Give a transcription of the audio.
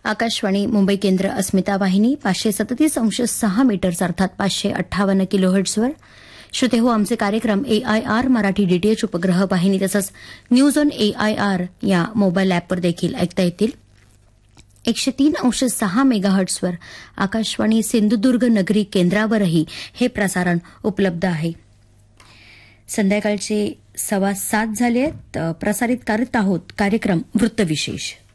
आकाशवाणी मुंबई केंद्र अस्मिता वाहिनी 537.6 मीटर्स अर्थात 558 किलोहर्ट्झवर. श्रोते हो, आमचे कार्यक्रम AIR मराठी DTH उपग्रह वाहिनी तसंच न्यूज ऑन AIR या मोबाईल अॅपवर देखील ऐकता येतील. 103.6 मेगाहर्ट्झवर आकाशवाणी सिंधुदुर्ग नगरी केंद्रावरही हे प्रसारण उपलब्ध आहे. संध्याकाळचे 7:15 झाले आहेत. प्रसारित करत आहोत कार्यक्रम वृत्तविशेष.